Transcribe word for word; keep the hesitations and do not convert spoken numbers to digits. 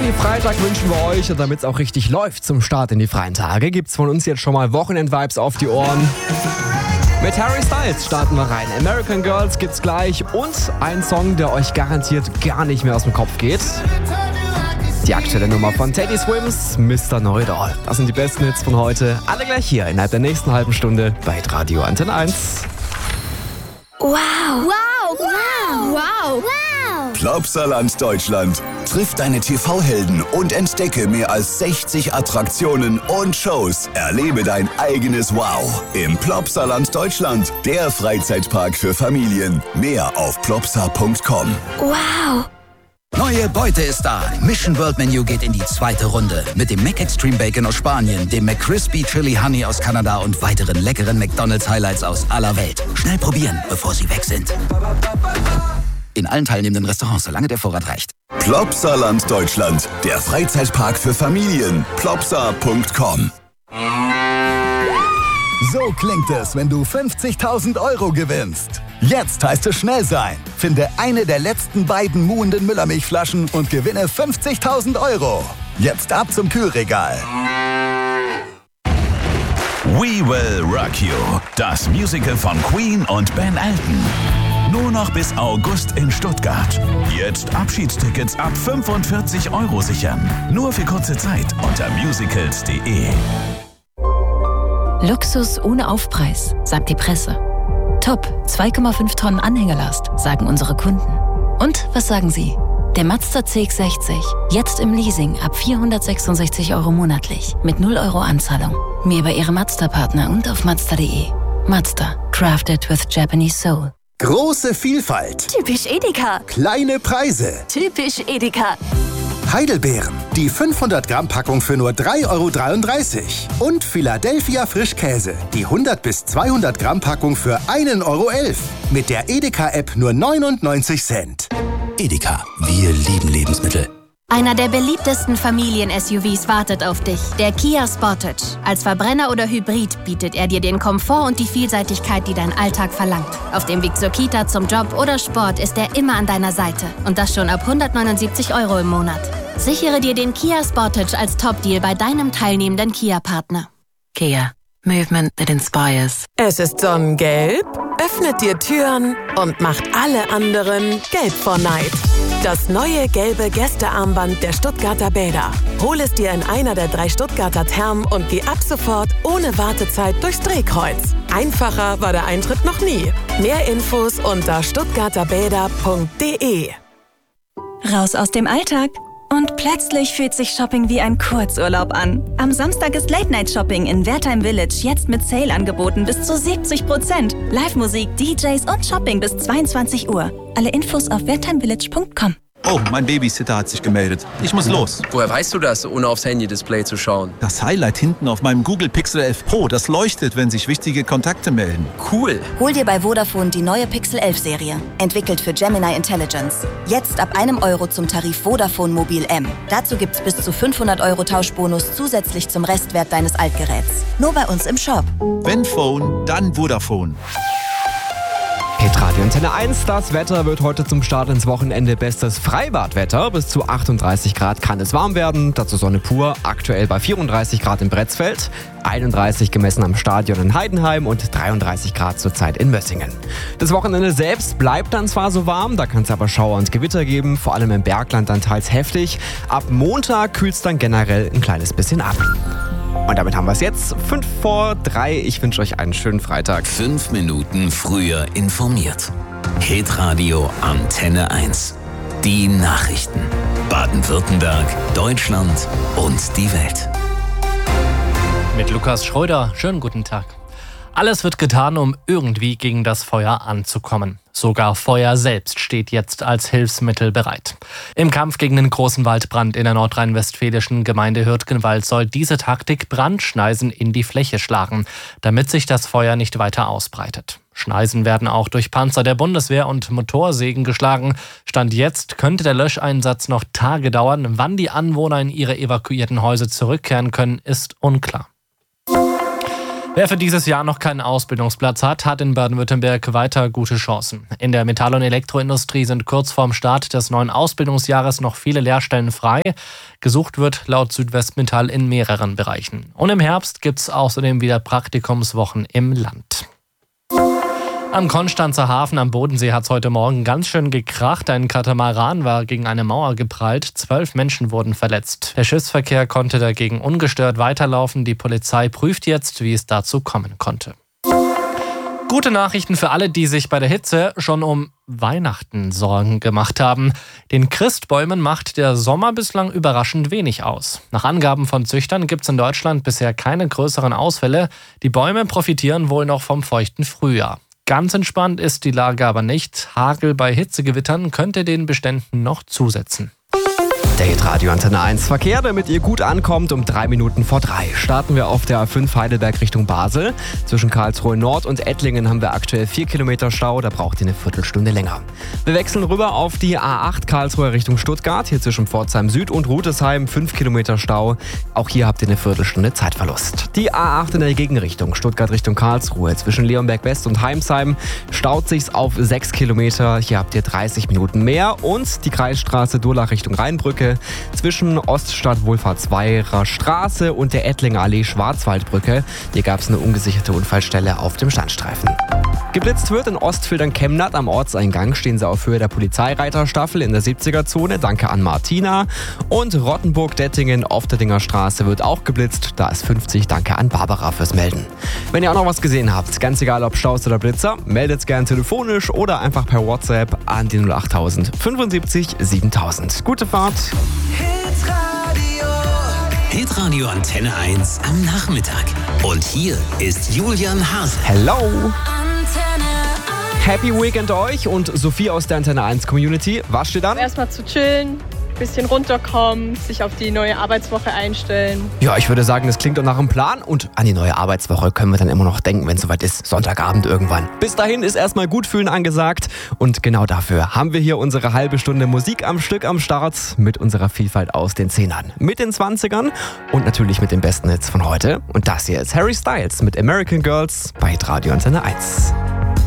Happy Freitag wünschen wir euch, und damit es auch richtig läuft zum Start in die freien Tage, gibt's von uns jetzt schon mal Wochenend-Vibes auf die Ohren. Mit Harry Styles starten wir rein. American Girls gibt's gleich und ein Song, der euch garantiert gar nicht mehr aus dem Kopf geht. Die aktuelle Nummer von Teddy Swims, Mister Know-It-All. Das sind die besten Hits von heute. Alle gleich hier innerhalb der nächsten halben Stunde bei Radio Antenne eins. Wow. Wow. Wow. Wow. Wow. Plopsaland Deutschland. Triff deine T V-Helden und entdecke mehr als sechzig Attraktionen und Shows. Erlebe dein eigenes Wow im Plopsaland Deutschland, der Freizeitpark für Familien. Mehr auf plopsa punkt com. Wow. Neue Beute ist da. Mission World Menu geht in die zweite Runde. Mit dem Mac Extreme Bacon aus Spanien, dem McCrispy Chili Honey aus Kanada und weiteren leckeren McDonald's Highlights aus aller Welt. Schnell probieren, bevor sie weg sind. In allen teilnehmenden Restaurants, solange der Vorrat reicht. Plopsaland Deutschland, der Freizeitpark für Familien. plopsa punkt com. So klingt es, wenn du fünfzigtausend Euro gewinnst. Jetzt heißt es schnell sein. Finde eine der letzten beiden muhenden Müllermilchflaschen und gewinne fünfzigtausend Euro. Jetzt ab zum Kühlregal. We Will Rock You, das Musical von Queen und Ben Elton. Nur noch bis August in Stuttgart. Jetzt Abschiedstickets ab fünfundvierzig Euro sichern. Nur für kurze Zeit unter musicals punkt de. Luxus ohne Aufpreis, sagt die Presse. Top, zwei Komma fünf Tonnen Anhängelast, sagen unsere Kunden. Und was sagen Sie? Der Mazda C X sechzig, jetzt im Leasing ab vierhundertsechsundsechzig Euro monatlich, mit null Euro Anzahlung. Mehr bei Ihrem Mazda-Partner und auf mazda punkt de. Mazda, crafted with Japanese soul. Große Vielfalt. Typisch Edeka. Kleine Preise. Typisch Edeka. Heidelbeeren. Die fünfhundert Gramm Packung für nur drei Euro dreiunddreißig. Und Philadelphia Frischkäse. Die hundert bis zweihundert Gramm Packung für ein Euro elf. Mit der Edeka-App nur neunundneunzig Cent. Edeka, wir lieben Lebensmittel. Einer der beliebtesten Familien-S U Vs wartet auf dich, der Kia Sportage. Als Verbrenner oder Hybrid bietet er dir den Komfort und die Vielseitigkeit, die dein Alltag verlangt. Auf dem Weg zur Kita, zum Job oder Sport ist er immer an deiner Seite. Und das schon ab hundertneunundsiebzig Euro im Monat. Sichere dir den Kia Sportage als Top-Deal bei deinem teilnehmenden Kia-Partner. Kia, Movement that inspires. Es ist sonnengelb, öffnet dir Türen und macht alle anderen gelb vor Neid. Das neue gelbe Gästearmband der Stuttgarter Bäder. Hol es dir in einer der drei Stuttgarter Thermen und geh ab sofort ohne Wartezeit durchs Drehkreuz. Einfacher war der Eintritt noch nie. Mehr Infos unter stuttgarterbäder punkt de. Raus aus dem Alltag. Und plötzlich fühlt sich Shopping wie ein Kurzurlaub an. Am Samstag ist Late-Night-Shopping in Wertheim Village jetzt mit Sale-Angeboten bis zu siebzig Prozent. Live-Musik, D Js und Shopping bis zweiundzwanzig Uhr. Alle Infos auf wertheimvillage punkt com. Oh, mein Babysitter hat sich gemeldet. Ich muss los. Woher weißt du das, ohne aufs Handy-Display zu schauen? Das Highlight hinten auf meinem Google Pixel elf Pro, das leuchtet, wenn sich wichtige Kontakte melden. Cool. Hol dir bei Vodafone die neue Pixel elf Serie. Entwickelt für Gemini Intelligence. Jetzt ab einem Euro zum Tarif Vodafone Mobil M. Dazu gibt's bis zu fünfhundert Euro Tauschbonus zusätzlich zum Restwert deines Altgeräts. Nur bei uns im Shop. Wenn Phone, dann Vodafone. Hitradio Antenne eins, das Wetter wird heute zum Start ins Wochenende bestes Freibadwetter. Bis zu achtunddreißig Grad kann es warm werden, dazu Sonne pur, aktuell bei vierunddreißig Grad in Bretzfeld, einunddreißig gemessen am Stadion in Heidenheim und dreiunddreißig Grad zurzeit in Mössingen. Das Wochenende selbst bleibt dann zwar so warm, da kann es aber Schauer und Gewitter geben, vor allem im Bergland dann teils heftig. Ab Montag kühlt es dann generell ein kleines bisschen ab. Und damit haben wir es jetzt. Fünf vor drei. Ich wünsche euch einen schönen Freitag. Fünf Minuten früher informiert. Hitradio Antenne eins. Die Nachrichten. Baden-Württemberg, Deutschland und die Welt. Mit Lukas Schröder. Schönen guten Tag. Alles wird getan, um irgendwie gegen das Feuer anzukommen. Sogar Feuer selbst steht jetzt als Hilfsmittel bereit. Im Kampf gegen den großen Waldbrand in der nordrhein-westfälischen Gemeinde Hürtgenwald soll diese Taktik Brandschneisen in die Fläche schlagen, damit sich das Feuer nicht weiter ausbreitet. Schneisen werden auch durch Panzer der Bundeswehr und Motorsägen geschlagen. Stand jetzt könnte der Löscheinsatz noch Tage dauern. Wann die Anwohner in ihre evakuierten Häuser zurückkehren können, ist unklar. Wer für dieses Jahr noch keinen Ausbildungsplatz hat, hat in Baden-Württemberg weiter gute Chancen. In der Metall- und Elektroindustrie sind kurz vorm Start des neuen Ausbildungsjahres noch viele Lehrstellen frei. Gesucht wird laut Südwestmetall in mehreren Bereichen. Und im Herbst gibt es außerdem wieder Praktikumswochen im Land. Am Konstanzer Hafen am Bodensee hat es heute Morgen ganz schön gekracht. Ein Katamaran war gegen eine Mauer geprallt. Zwölf Menschen wurden verletzt. Der Schiffsverkehr konnte dagegen ungestört weiterlaufen. Die Polizei prüft jetzt, wie es dazu kommen konnte. Gute Nachrichten für alle, die sich bei der Hitze schon um Weihnachten Sorgen gemacht haben. Den Christbäumen macht der Sommer bislang überraschend wenig aus. Nach Angaben von Züchtern gibt es in Deutschland bisher keine größeren Ausfälle. Die Bäume profitieren wohl noch vom feuchten Frühjahr. Ganz entspannt ist die Lage aber nicht. Hagel bei Hitzegewittern könnte den Beständen noch zusetzen. Der Hitradio Antenne eins Verkehr, damit ihr gut ankommt, um drei Minuten vor drei. Starten wir auf der A fünf Heidelberg Richtung Basel. Zwischen Karlsruhe Nord und Ettlingen haben wir aktuell vier Kilometer Stau, da braucht ihr eine Viertelstunde länger. Wir wechseln rüber auf die A acht Karlsruhe Richtung Stuttgart. Hier zwischen Pforzheim Süd und Rudesheim fünf Kilometer Stau. Auch hier habt ihr eine Viertelstunde Zeitverlust. Die A acht in der Gegenrichtung, Stuttgart Richtung Karlsruhe. Zwischen Leonberg West und Heimsheim staut sich's auf sechs Kilometer. Hier habt ihr dreißig Minuten mehr. Und die Kreisstraße Durlach Richtung Rheinbrücke. Zwischen Oststadt Wohlfahrtsweirer Straße und der Ettlinger Allee Schwarzwaldbrücke. Hier gab es eine ungesicherte Unfallstelle auf dem Standstreifen. Geblitzt wird in Ostfildern-Chemnat am Ortseingang. Stehen sie auf Höhe der Polizeireiterstaffel in der siebziger-Zone. Danke an Martina. Und Rottenburg-Dettingen auf der Dinger Straße wird auch geblitzt. Da ist fünfzig. Danke an Barbara fürs Melden. Wenn ihr auch noch was gesehen habt, ganz egal ob Staus oder Blitzer, meldet gern telefonisch oder einfach per WhatsApp an die null achttausend fünfundsiebzig siebentausend. Gute Fahrt. Hitradio Antenne eins am Nachmittag. Und hier ist Julian Hase. Hello. Happy Weekend euch und Sophie aus der Antenne eins Community. Was steht an? Erstmal zu chillen, bisschen runterkommen, sich auf die neue Arbeitswoche einstellen. Ja, ich würde sagen, das klingt doch nach einem Plan. Und an die neue Arbeitswoche können wir dann immer noch denken, wenn es soweit ist. Sonntagabend irgendwann. Bis dahin ist erstmal gut fühlen angesagt. Und genau dafür haben wir hier unsere halbe Stunde Musik am Stück am Start. Mit unserer Vielfalt aus den Zehnern, mit den Zwanzigern und natürlich mit den besten Hits von heute. Und das hier ist Harry Styles mit American Girls bei Radio Antenne eins.